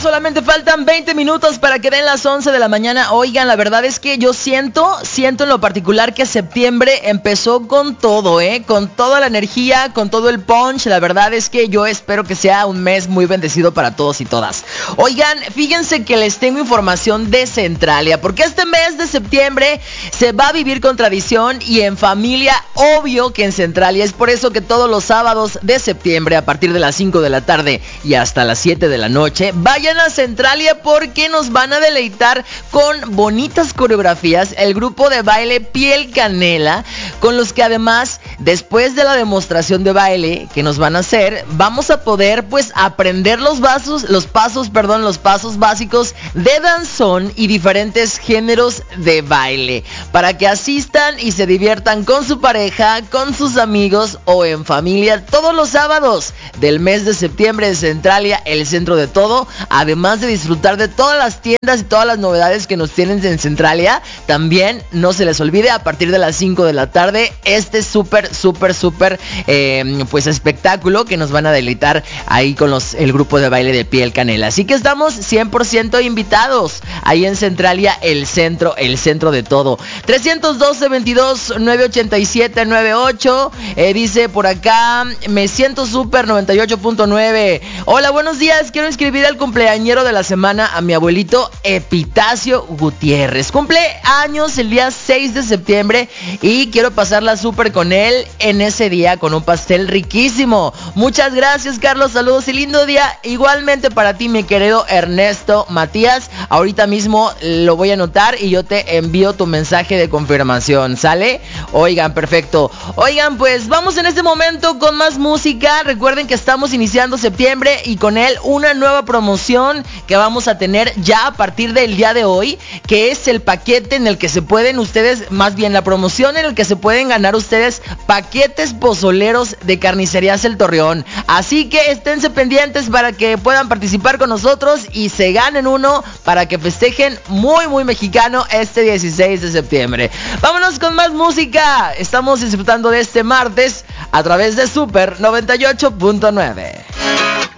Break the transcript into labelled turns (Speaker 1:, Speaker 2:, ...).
Speaker 1: solamente faltan 20 minutos para que den las 11 de la mañana. Oigan, la verdad es que yo siento en lo particular que septiembre empezó con todo, con toda la energía, con todo el punch. La verdad es que yo espero que sea un mes muy bendecido para todos y todas. Oigan, fíjense que les tengo información de Centralia, porque este mes de septiembre se va a vivir con tradición y en familia, obvio que en Centralia. Es por eso que todos los sábados de septiembre, a partir de las 5 de la tarde y hasta las 7 de la noche, vayan a Centralia porque nos van a deleitar con bonitas coreografías el grupo de baile Piel Canela, con los que además, después de la demostración de baile que nos van a hacer, vamos a poder pues aprender los pasos básicos de danzón y diferentes géneros de baile, para que asistan y se diviertan con su pareja, con sus amigos o en familia todos los sábados del mes de septiembre de Centralia, el centro de todo. Además de disfrutar de todas las tiendas y todas las novedades que nos tienen en Centralia, también no se les olvide a partir de las 5 de la tarde este súper pues espectáculo que nos van a deleitar ahí con el grupo de baile de Piel Canela. Así que estamos 100% invitados ahí en Centralia, el centro de todo. 312-22-987-98 dice por acá, me siento súper 98.9. Hola, buenos días, quiero inscribir al cumpleañero de la semana a mi abuelito Epitacio Gutiérrez. Cumple años el día 6 de septiembre y quiero pasarla súper con él en ese día con un pastel riquísimo. Muchas gracias, Carlos, saludos y lindo día igualmente para ti, mi querido Ernesto Matías. Ahorita mismo lo voy a anotar y yo te envío tu mensaje de confirmación, ¿sale? Oigan, perfecto. Oigan, pues vamos en este momento con más música. Recuerden que estamos iniciando septiembre y con él una nueva promoción que vamos a tener ya a partir del día de hoy, que es el paquete en el que se pueden ustedes, más bien la promoción en el que se pueden ganar ustedes paquetes pozoleros de Carnicerías El Torreón. Así que esténse pendientes para que puedan participar con nosotros y se ganen uno para que festejen muy mexicano este 16 de septiembre. Vámonos con más música. Estamos disfrutando de este martes a través de Super 98.9.